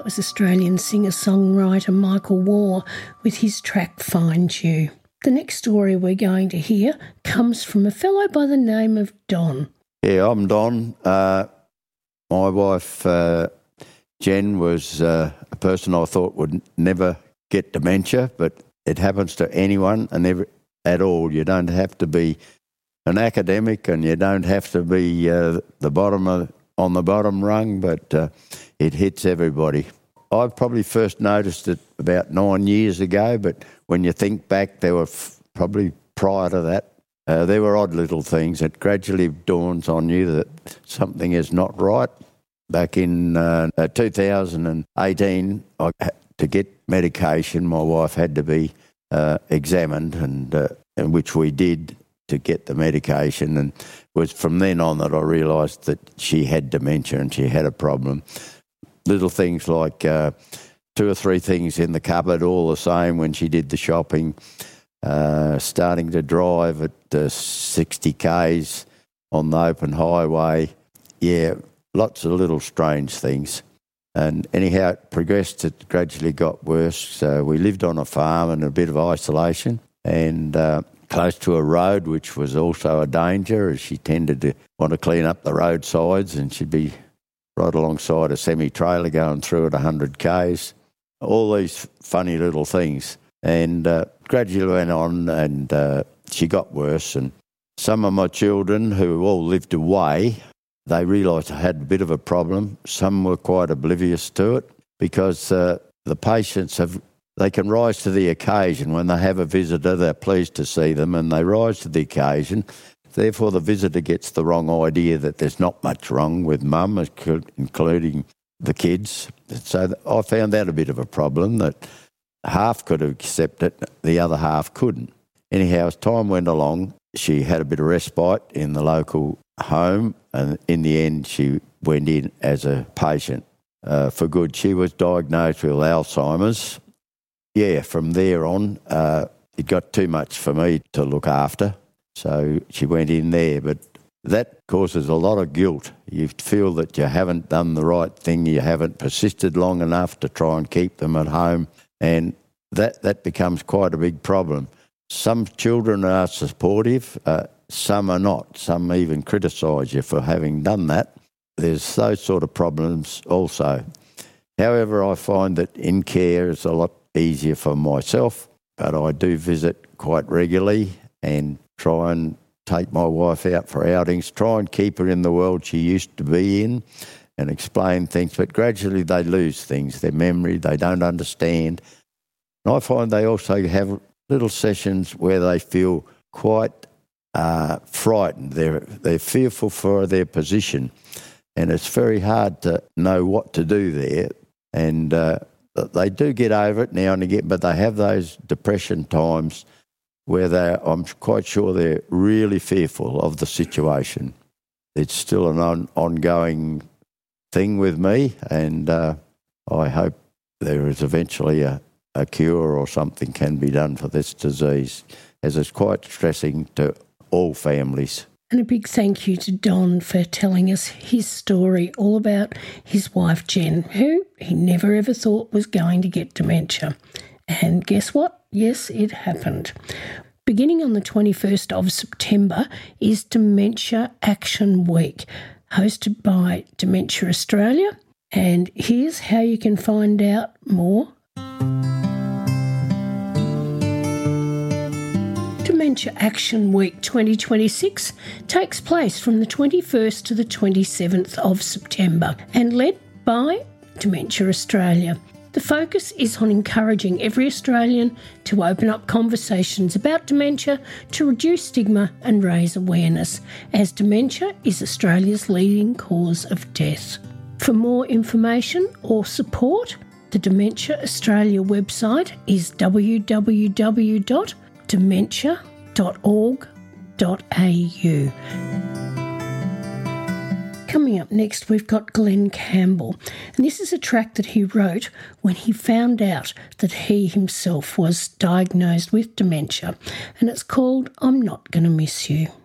that was Australian singer-songwriter Michael Waugh with his track Find You. The next story we're going to hear comes from a fellow by the name of Don. Yeah, I'm Don. My wife, Jen, was a person I thought would never get dementia, but it happens to anyone and never at all. You don't have to be an academic and you don't have to be on the bottom rung, but it hits everybody. I probably first noticed it about 9 years ago, but when you think back, there were probably prior to that, there were odd little things. It gradually dawns on you that something is not right. Back in 2018, to get medication, my wife had to be examined, and which we did to get the medication. And it was from then on that I realised that she had dementia and she had a problem. Little things like 2 or 3 things in the cupboard, all the same when she did the shopping, starting to drive at 60 k's on the open highway. Yeah, lots of little strange things. And anyhow, it progressed. It gradually got worse. So we lived on a farm in a bit of isolation and close to a road, which was also a danger, as she tended to want to clean up the roadsides, and she'd be right alongside a semi-trailer going through at 100 k's. All these funny little things. And gradually went on, and she got worse. And some of my children, who all lived away, they realised I had a bit of a problem. Some were quite oblivious to it because the patients they can rise to the occasion. When they have a visitor, they're pleased to see them and they rise to the occasion. Therefore, the visitor gets the wrong idea that there's not much wrong with mum, including the kids. So I found that a bit of a problem, that half could accept it, the other half couldn't. Anyhow, as time went along, she had a bit of respite in the local home, and in the end she went in as a patient for good. She was diagnosed with Alzheimer's. Yeah, from there on, it got too much for me to look after, so she went in there. But that causes a lot of guilt. You feel that you haven't done the right thing, you haven't persisted long enough to try and keep them at home, and that becomes quite a big problem. Some children are supportive, some are not. Some even criticise you for having done that. There's those sort of problems also. However, I find that in care is a lot easier for myself, but I do visit quite regularly and try and take my wife out for outings, try and keep her in the world she used to be in and explain things, but gradually they lose things, their memory, they don't understand. And I find they also have little sessions where they feel quite frightened. They're fearful for their position, and it's very hard to know what to do there. And they do get over it now and again, but they have those depression times where I'm quite sure they're really fearful of the situation. It's still an ongoing thing with me, and I hope there is eventually a cure or something can be done for this disease, as it's quite stressing to all families. And a big thank you to Don for telling us his story all about his wife Jen, who he never ever thought was going to get dementia. And guess what? Yes, it happened. Beginning on the 21st of September is Dementia Action Week, hosted by Dementia Australia. And here's how you can find out more. Dementia Action Week 2026 takes place from the 21st to the 27th of September and led by Dementia Australia. The focus is on encouraging every Australian to open up conversations about dementia to reduce stigma and raise awareness, as dementia is Australia's leading cause of death. For more information or support, the Dementia Australia website is www.dementia.org.au. Coming up next, we've got Glenn Campbell, and this is a track that he wrote when he found out that he himself was diagnosed with dementia, and it's called I'm Not Gonna Miss You.